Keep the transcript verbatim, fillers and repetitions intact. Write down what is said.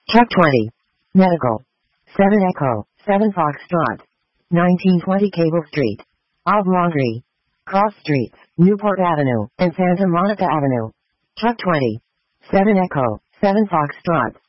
Truck twenty. Medical. seven Echo, seven Foxtrot. nineteen twenty Cable Street. Of Laundry. Cross Streets, Newport Avenue, and Santa Monica Avenue. Truck twenty. seven Echo, seven Foxtrot.